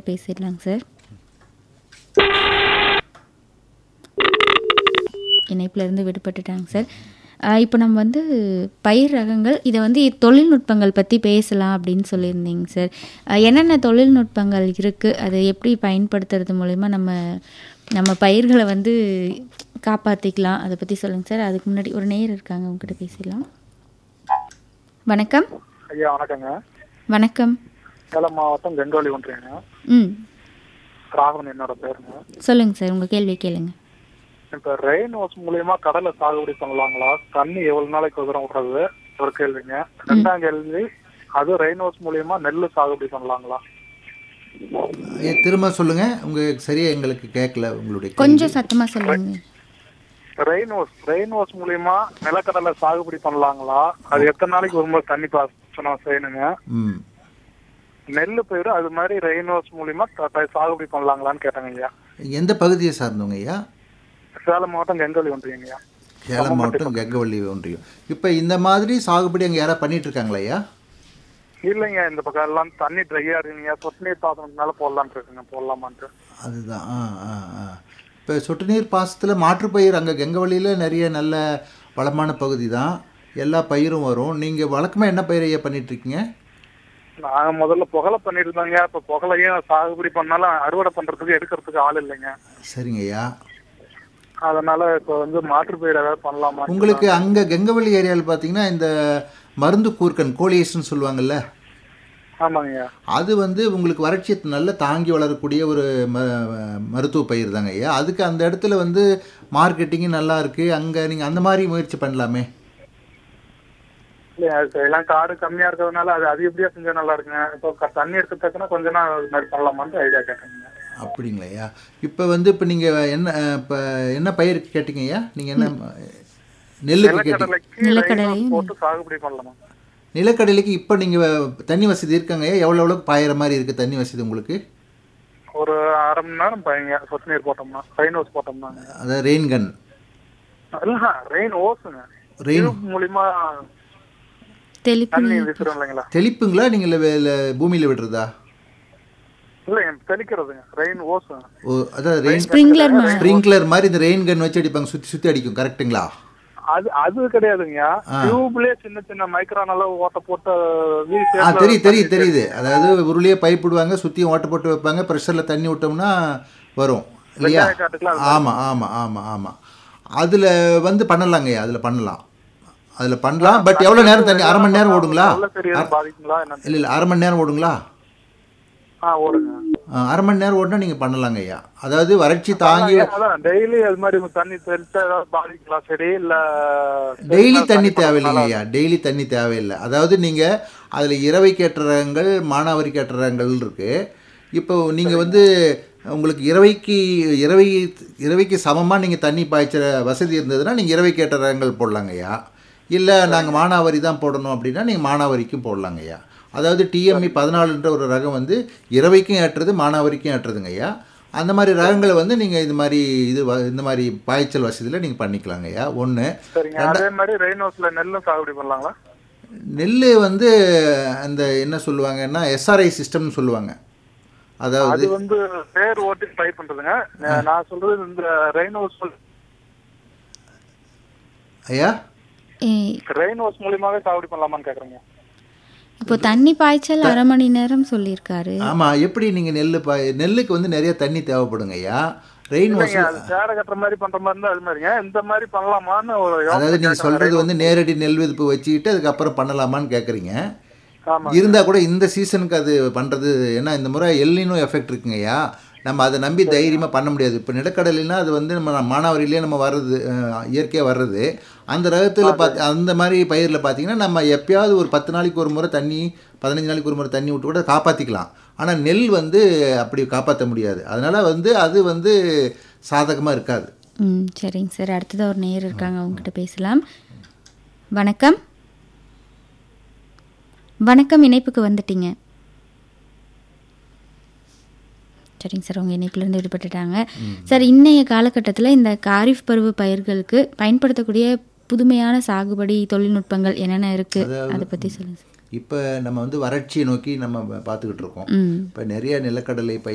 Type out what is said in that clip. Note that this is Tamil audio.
பேசிடலாங்க சார். இணைப்புல இருந்து விடுபட்டுட்டாங்க சார். இப்போ நம்ம வந்து பயிர் ரகங்கள் இதை வந்து தொழில்நுட்பங்கள் பற்றி பேசலாம் அப்படின்னு சொல்லியிருந்தீங்க சார். என்னென்ன தொழில்நுட்பங்கள் இருக்குது, அதை எப்படி பயன்படுத்துறது மூலிமா நம்ம பயிர்களை வந்து காப்பாற்றிக்கலாம், அதை பற்றி சொல்லுங்கள் சார். அதுக்கு முன்னாடி ஒரு நேயர் இருக்காங்க, உங்ககிட்ட பேசிடலாம். வணக்கம் ஐயா. வணக்கங்க. வணக்கம். சேலம் மாவட்டம் கெங்கோலி ஒன்றியங்க. ராகவன் என்னோட பேருங்க. சொல்லுங்கள் சார், உங்கள் கேள்வி கேளுங்க. இப்போ ரெயின் வாஷ் மூலியமா கடலை சாகுபடி பண்ணலாங்களா? தண்ணி எவ்வளவு நாளைக்கு ஒரு தூரம் விடுறது ஒரு கேள்விங்க. ரெண்டாம் கேள்வி, அது ரெயின் வாஷ் மூலியமா நெல் சாகுபடி பண்ணலாங்களா? திரும்ப சொல்லுங்க, உங்க சரியா எங்களுக்கு கேட்கல. உங்களுடைய கொஞ்சம் சத்தமா சொல்லுங்க. ரெயின் வாஷ் மூலியமா நிலக்கடலை சாகுபடி பண்ணலாங்களா? அது எத்தனை நாளைக்கு ஒரு முறை தண்ணி பாசனம் செய்யணுங்க? நெல்லு பயிர் அது மாதிரி ரெயின் வாஷ் மூலியமா சாகுபடி பண்ணலாங்களான்னு கேட்டாங்க ஐயா. எந்த பகுதியை சார்ந்தவங்க ஐயா? சேலம் மாவட்டம் கெங்கோலி ஒன்றியங்க. சேலம் மாவட்டம் கெங்கவள்ளி ஒன்றியம். இப்போ இந்த மாதிரி சாகுபடி அங்கே யாராவது பண்ணிட்டு இருக்காங்களா ஐயா? இல்லைங்க, இந்த பக்கம் எல்லாம் தண்ணி ட்ரையா இருக்குங்க. சொட்டு நீர் பாசனத்தினால போடலான்ட்டு இருக்குங்க. போடலாமான்ட்டு. அதுதான். இப்போ சொட்டு நீர் பாசத்தில் மாற்றுப்பயிர் அங்கே கெங்கவள்ளியில் நிறைய நல்ல வளமான பகுதி தான், எல்லா பயிரும் வரும். நீங்கள் வழக்கமாக என்ன பயிர் ஐயா பண்ணிகிட்ருக்கீங்க? நாங்கள் முதல்ல புகழை பண்ணிட்டு இருந்தாங்க. இப்போ புகழையும் சாகுபடி பண்ணாலும் அறுவடை பண்ணுறதுக்கு எடுக்கிறதுக்கு ஆள் இல்லைங்க. சரிங்க ஐயா. அதனால இப்போ வந்து மாற்றுப்பயிர் ஏதாவது பண்ணலாமா? உங்களுக்கு அங்கே கெங்கவள்ளி ஏரியாவில் பார்த்தீங்கன்னா இந்த மருந்து கூர்க்கன் கோலியேஷன் சொல்லுவாங்கல்ல? ஆமாங்க. அது வந்து உங்களுக்கு வறட்சியை நல்லா தாங்கி வளரக்கூடிய ஒரு மருத்துவ பயிர் தாங்க ஐயா. அதுக்கு அந்த இடத்துல வந்து மார்க்கெட்டிங்கும் நல்லா இருக்குது. அங்கே நீங்கள் அந்த மாதிரி முயற்சி பண்ணலாமே. இல்லையா, எல்லாம் காடு கம்மியாக இருக்கிறதுனால அது அதிகப்படியாக செஞ்சால் நல்லா இருக்குங்க. இப்போ தண்ணி எடுத்துட்டாச்சுன்னா கொஞ்சம் நாள் அது மாதிரி பண்ணலாமான்ட்டு ஐடியா கேட்டேங்க. அப்படிங்களா ஐயா? இப்போ வந்து இப்போ நீங்கள் என்ன பயிர் கேட்டீங்க ஐயா? நீங்கள் என்ன நெல்லுக்கு கேட்டீங்க? நிலக்கடலை போட்டு சாகுபடி பண்ணலாமா? நிலக்கடலைக்கு இப்போ நீங்கள் தண்ணி வசதி இருக்காங்க ஐயா? எவ்வளோக்கு பாயிற மாதிரி இருக்குது தண்ணி வசதி உங்களுக்கு? ஒரு அரை மணி நேரம் பாயுங்க, சொட்டு நீர் போட்டோம்னா. ரெயின் ஹோஸ் போட்டோம்னா. அதாவது ரெயின் கன்? இல்ல, ரெயின் ஹோஸுங்க. ரெயின் மூலியமா தண்ணி விட்டுரும் இல்லைங்களா? தெளிப்புங்களா நீங்கள் பூமியில் விடுறதா? இல்ல, தெளிக்கிறதுங்க. Rain hose. ஓ, அதாவது ரெயின் ஸ்ப்ரிங்க்லர் மாதிரி இந்த ரெயின் கன் வச்சு அடிப்பாங்க, சுற்றி சுற்றி அடிக்கும், கரெக்டுங்களா? அது கிடையாதுங்க. டியூப்லயே சின்ன சின்ன மைக்ரான் அளவு ஓட்ட போட்டு தெரியுது. அதாவது உருளையே பைப் விடுவாங்க, சுற்றியும் ஓட்ட போட்டு வைப்பாங்க, ப்ரெஷரில் தண்ணி விட்டோம்னா வரும் இல்லையா? ஆமாம். அதில் வந்து பண்ணலாங்கய்யா. அதில் பண்ணலாம். பட் எவ்வளோ நேரம் தண்ணி? அரை மணி நேரம் ஓடுங்களா? இல்லை, அரை மணி நேரம் ஓடுங்களா? அரை மணி நேரம் ஓடினா நீங்கள் பண்ணலாங்க ஐயா. அதாவது வறட்சி தாங்கி டெய்லி அது மாதிரி தண்ணி தெளிச்சா ஏதாவது பாதிக்கலாம்? சரி, இல்லை டெய்லி தண்ணி தேவையில்லைங்க ஐயா. டெய்லி தண்ணி தேவையில்லை. அதாவது நீங்கள் அதில் இரவைக்கேற்ற ரகங்கள், மானாவாரிக்கேற்ற ரகங்கள் இருக்குது. இப்போ நீங்கள் வந்து உங்களுக்கு இரவைக்கு சமமாக நீங்கள் தண்ணி பாய்ச்சிற வசதி இருந்ததுன்னா நீங்கள் இரவைக்கேற்ற ரகங்கள் போடலாங்க ஐயா. இல்லை நாங்கள் மானாவாரி தான் போடணும் அப்படின்னா நீங்கள் மானாவாரிக்கும் போடலாங்க ஐயா. அதாவது டிஎம்இ 14ன்ற ஒரு ரகம் வந்து இரவைக்கும் ஏற்றுறது, மானாவாரிக்கும் ஏற்றுறதுங்க ஐயா. அந்த மாதிரி ரகங்களை வந்து நீங்கள் இந்த மாதிரி பாய்ச்சல் வசதியில் நீங்கள் பண்ணிக்கலாங்க ஐயா. ஒன்று. அதே மாதிரி ரெயின் ஹவுஸ்ல நெல்லும் சாகுபடி பண்ணலாங்களா? நெல் வந்து அந்த என்ன சொல்லுவாங்கன்னா எஸ்ஆர்ஐ சிஸ்டம்னு சொல்லுவாங்க. அதாவது வந்து பேர் ஓட்டி ட்ரை பண்றதுங்க. நான் சொல்றது இந்த ரெயின் ஹவுஸ் ஐயா, ரெயின் ஹவுஸ் மூலியமாவே சாகுபடி பண்ணலாமான்னு கேக்குறேங்க. இப்போ தண்ணி பாய்ச்சல் அரை மணி நேரம் சொல்லியிருக்காரு. ஆமாம். எப்படி நீங்கள் நெல்லுக்கு வந்து நிறைய தண்ணி தேவைப்படுங்க ஐயா. ரெயின் வாஷ் சேடை கட்டுற மாதிரி பண்ற மாதிரி இருந்தா அது மாதிரிங்க. இந்த மாதிரி பண்ணலாமான்னு அதாவது நீங்கள் சொல்றது வந்து நேரடி நெல் விதிப்பு வச்சுக்கிட்டு அதுக்கப்புறம் பண்ணலாமான்னு கேட்குறீங்க. இருந்தால் கூட இந்த சீசனுக்கு அது பண்ணுறது ஏன்னா இந்த முறை எல்னினோ எஃபெக்ட் இருக்குங்க ஐயா. நம்ம அதை நம்பி தைரியமாக பண்ண முடியாது. இப்போ நிலக்கடலைனா அது வந்து நம்ம மானாவாரியிலே நம்ம வர்றது, இயற்கையாக வர்றது. அந்த ரகத்தில் அந்த மாதிரி பயிரில் பார்த்தீங்கன்னா நம்ம எப்பயாவது ஒரு 10 நாளைக்கு ஒரு முறை தண்ணி, 15 நாளைக்கு ஒரு முறை தண்ணி விட்டு கூட காப்பாற்றிக்கலாம். ஆனால் நெல் வந்து அப்படி காப்பாற்ற முடியாது. அதனால் வந்து அது வந்து சாதகமாக இருக்காது. சரிங்க சார். அடுத்ததாக ஒரு நேயர் இருக்காங்க, அவங்ககிட்ட பேசலாம். வணக்கம். இணைப்புக்கு வந்துட்டீங்க. சரிங்க சார், உங்கள் இணைப்பிலேருந்து விடுபட்டுட்டாங்க. சார், இன்றைய காலகட்டத்தில் இந்த காரிஃப் பருவ பயிர்களுக்கு பயன்படுத்தக்கூடிய புதுமையான சாகுபடி தொழில்நுட்பங்கள் என்னென்ன இருக்குது, அதை பற்றி சொல்லுங்கள் சார். இப்போ நம்ம வந்து வறட்சியை நோக்கி நம்ம பார்த்துக்கிட்டு இருக்கோம். இப்போ நிறைய நிலக்கடலை